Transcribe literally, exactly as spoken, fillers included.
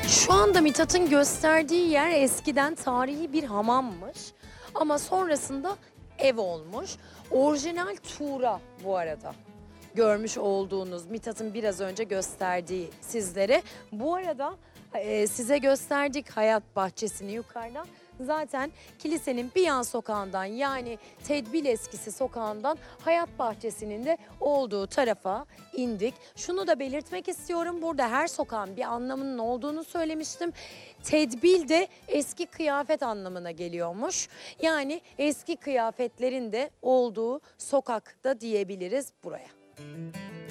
Şu anda Mithat'ın gösterdiği yer eskiden tarihi bir hamammış. Ama sonrasında ev olmuş. Orijinal Tuğra bu arada. Görmüş olduğunuz Mithat'ın biraz önce gösterdiği sizlere. Bu arada e, size gösterdik hayat bahçesini yukarıdan. Zaten kilisenin bir yan sokağından, yani Tedbil Eskisi sokağından hayat bahçesinin de olduğu tarafa indik. Şunu da belirtmek istiyorum. Burada her sokağın bir anlamının olduğunu söylemiştim. Tedbil de eski kıyafet anlamına geliyormuş. Yani eski kıyafetlerin de olduğu sokakta diyebiliriz buraya.